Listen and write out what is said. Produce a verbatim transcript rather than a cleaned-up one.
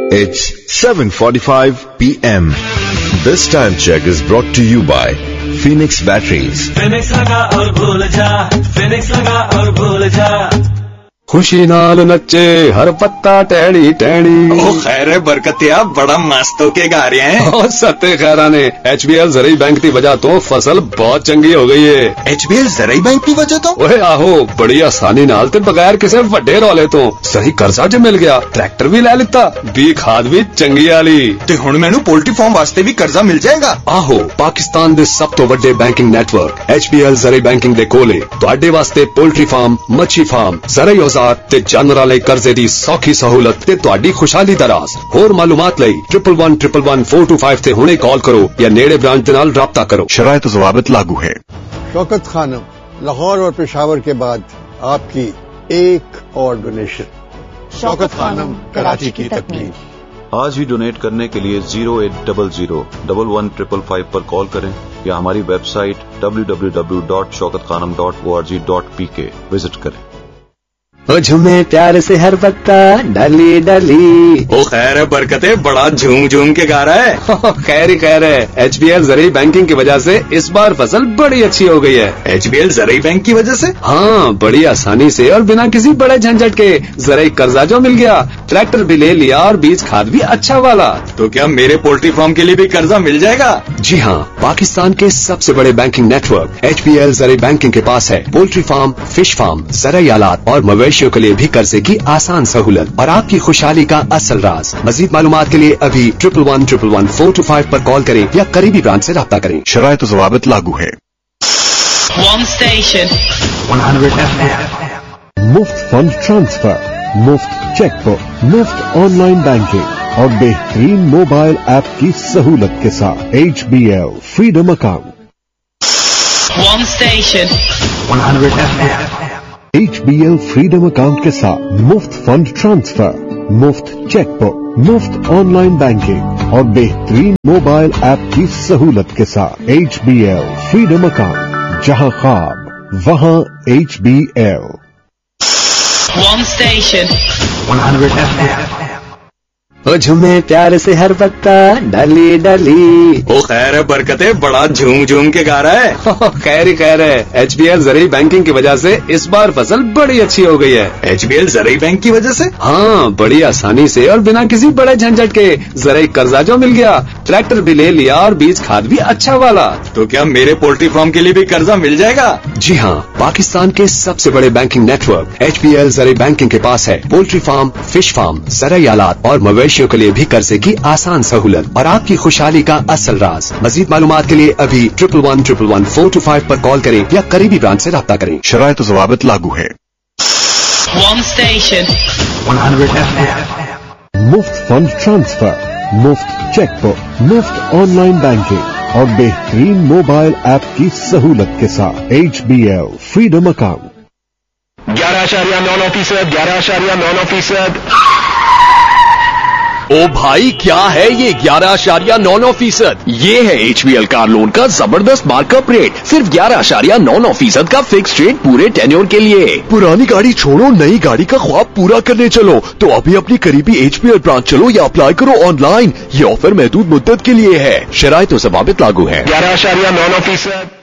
It's seven forty-five p m This time check is brought to you by Phoenix Batteries. Phoenix लगा और भूल जा, Phoenix लगा और भूल जा। खुशी नाल नच्चे हर पत्ता टहनी टहनी। ओ खैर बरकतिया बड़ा मस्त होके गा रहे हैं। ओ सत्ते खैरा ने एच बी एल ज़राई बैंक की वजह तो फसल बहुत चंगी हो गई है। एच बी एल ज़राई बैंक की वजह तो ओए आहो बड़ी आसानी नाल ते बगैर किसी वड्डे रौले तो सही कर्जा ज मिल गया, ट्रैक्टर भी ले लिता, बी खाद भी चंगी आली ते हुण मैनू पोल्ट्री फार्म वास्ते भी कर्जा मिल जाएगा। आहो पाकिस्तान दे सब तो वड्डे banking network H B L ज़राई banking दे कोले तुहाडे वास्ते पोल्ट्री फार्म, मच्छी फार्म, ज़राई ते जानवरां लई कर्जे दी सौखी सहूलत ते तुहाडी खुशहाली दा राज। होर मालूमात लई triple one triple one four to five ते हुणे कॉल करो या नेड़े ब्रांच दे नाल राब्ता करो। शराइत व ज़वाबित लागू है। शौकत खानम लाहौर और पेशावर के बाद आपकी एक और डोनेशन। शौकत खानम कराची की तकमील। आज ही डोनेट करने के लिए zero eight double zero double one triple five पर कॉल करें या हमारी website W W W dot Shaukat Khanam dot O R G dot P के विजिट करें। ओ झूमे प्यार से हर पत्ता डाली डाली। ओ खैर बरकते बड़ा झूम झूम के गा रहा है। खैर ही खैर है, एच बी एल ज़राई बैंकिंग की वजह से इस बार फसल बड़ी अच्छी हो गई है। एच बी एल ज़राई बैंक की वजह से? हाँ, बड़ी आसानी से और बिना किसी बड़े झंझट के ज़राई कर्जा जो मिल गया, ट्रैक्टर भी ले लिया और बीज खाद भी अच्छा वाला। तो क्या मेरे पोल्ट्री फार्म के लिए भी कर्जा मिल जाएगा? जी हाँ, पाकिस्तान के सबसे बड़े banking network H B L ज़राई banking के पास है पोल्ट्री फार्म, फिश फार्म, ज़राई आलात और मवेशियों के लिए भी कर्जे की आसान सहूलत और आपकी खुशहाली का असल राज। मजीद मालूमात के लिए अभी triple one triple one four to five पर कॉल करें या करीबी ब्रांच से राब्ता करें। शराइत व ज़वाबित लागू है। One station, one hundred F M। मुफ्त फंड ट्रांसफर, मुफ्त चेकबुक, मुफ्त ऑनलाइन बैंकिंग और बेहतरीन मोबाइल ऐप की सहूलत के साथ H B L freedom account. one station, one hundred F M। H B L freedom account के साथ मुफ्त फंड ट्रांसफर, मुफ्त चेकबुक, मुफ्त ऑनलाइन बैंकिंग और बेहतरीन मोबाइल ऐप की सहूलत के साथ H B L freedom account. जहां ख्वाब वहां H B L. one station, one hundred F M। ओ झूमे प्यार से हर पत्ता डाली डाली। ओ खैर बरकते बड़ा झूम झूम के गा रहा है। खैर ही खैर है, एच बी एल ज़राई बैंकिंग की वजह से इस बार फसल बड़ी अच्छी हो गई है। एच बी एल ज़राई बैंक की वजह से? हाँ, बड़ी आसानी से और बिना किसी बड़े झंझट के ज़राई कर्जा जो मिल गया, ट्रैक्टर भी ले लिया और बीज खाद भी अच्छा वाला। तो क्या मेरे पोल्ट्री फार्म के लिए भी कर्जा मिल जाएगा? जी हाँ, पाकिस्तान के सबसे बड़े banking network H B L ज़राई banking के पास है पोल्ट्री फार्म, फिश फार्म, ज़राई आलात और मवेशियों के लिए भी कर्जे की आसान सहूलत और आपकी खुशहाली का असल राज। मजीद मालूमात के लिए अभी triple one triple one four to five पर कॉल करें या करीबी ब्रांच से राब्ता करें। शराइत व ज़वाबित लागू है। one station, one hundred F M। मुफ्त फंड ट्रांसफर, मुफ्त चेकबुक, मुफ्त ऑनलाइन बैंकिंग और बेहतरीन मोबाइल ऐप की सहूलत के साथ H B L freedom account. ग्यारह आशारिया नौ फीसद, ग्यारह आशारिया नौ फीसद। ओ भाई क्या है ये ग्यारह आशारिया नौ नौ फीसद? ये है H B L car loan का जबरदस्त मार्कअप रेट, सिर्फ ग्यारह आशारिया नौ नौ फीसद का फिक्स रेट पूरे टेन्योर के लिए। पुरानी गाड़ी छोड़ो, नई गाड़ी का ख्वाब पूरा करने चलो तो अभी अपनी करीबी एच बी एल ब्रांच चलो या अप्लाई करो ऑनलाइन। ये ऑफर महदूद मुद्दत के लिए है, शराइत व ज़वाबित लागू है। ग्यारह आशारिया नौ नौ फीसद।